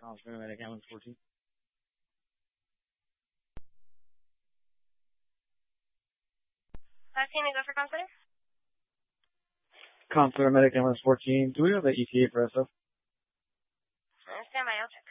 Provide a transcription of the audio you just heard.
Paramedic Ambulance 14. Last name to go for consular? Consular Medic Ambulance 14. Do we have the ETA for SF? Stand by, I'll check.